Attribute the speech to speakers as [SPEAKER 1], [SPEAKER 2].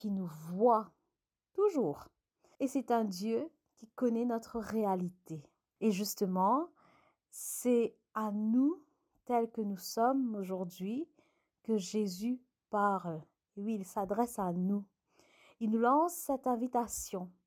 [SPEAKER 1] qui nous voit toujours. Et c'est un Dieu qui connaît notre réalité. Et justement, c'est à nous, tels que nous sommes aujourd'hui, que Jésus parle. Et oui, il s'adresse à nous. Il nous lance cette invitation